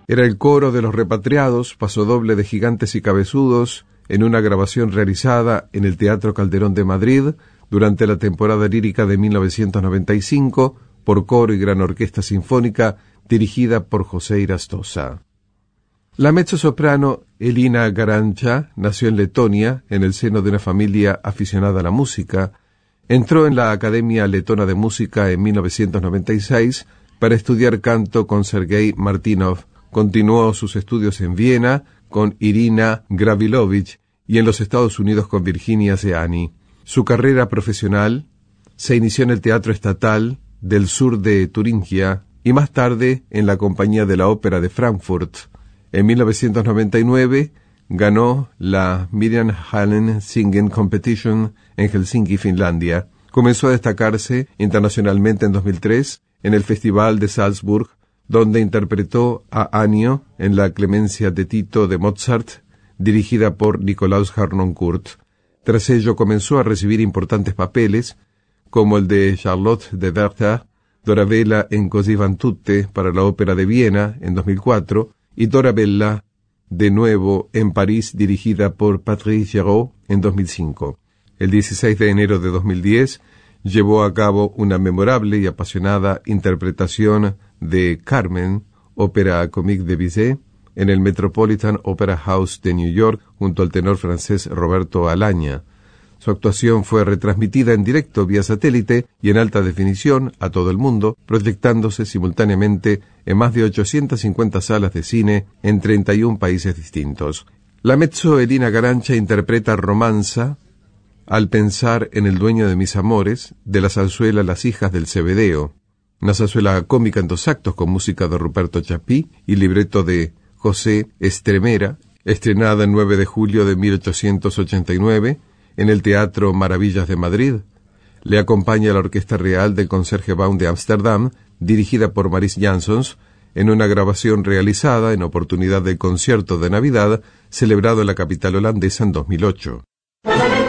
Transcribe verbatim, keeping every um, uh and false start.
Era el coro de los repatriados, pasodoble de Gigantes y Cabezudos, en una grabación realizada en el Teatro Calderón de Madrid durante la temporada lírica de mil novecientos noventa y cinco por coro y gran orquesta sinfónica dirigida por José Irastosa. La mezzosoprano Elina Garanca nació en Letonia, en el seno de una familia aficionada a la música. Entró en la Academia Letona de Música en mil novecientos noventa y seis para estudiar canto con Sergei Martínov. Continuó sus estudios en Viena con Irina Gravilovich y en los Estados Unidos con Virginia Zeani. Su carrera profesional se inició en el Teatro Estatal del sur de Turingia y más tarde en la Compañía de la Ópera de Frankfurt. En mil novecientos noventa y nueve ganó la Miriam Hallen Singing Competition en Helsinki, Finlandia. Comenzó a destacarse internacionalmente en dos mil tres en el Festival de Salzburg, donde interpretó a Anio en la Clemencia de Tito de Mozart, dirigida por Nikolaus Harnoncourt. Tras ello comenzó a recibir importantes papeles, como el de Charlotte de Werther, Dorabella en Così van tutte para la Ópera de Viena en dos mil cuatro, y Dorabella de nuevo en París, dirigida por Patrice Géraud en dos mil cinco. El dieciséis de enero de dos mil diez llevó a cabo una memorable y apasionada interpretación de Carmen, ópera comique de Bizet, en el Metropolitan Opera House de New York, junto al tenor francés Roberto Alaña. Su actuación fue retransmitida en directo vía satélite y en alta definición a todo el mundo, proyectándose simultáneamente en más de ochocientas cincuenta salas de cine en treinta y un países distintos. La mezzo Elina Garanca interpreta Romanza al pensar en el dueño de mis amores, de la zarzuela Las hijas del Cebedeo, una zarzuela cómica en dos actos con música de Ruperto Chapí y libreto de José Estremera, estrenada el nueve de julio de mil ochocientos ochenta y nueve en el Teatro Maravillas de Madrid. Le acompaña la Orquesta Real del Concertgebouw de Ámsterdam, dirigida por Maris Jansons, en una grabación realizada en oportunidad del concierto de Navidad celebrado en la capital holandesa en dos mil ocho.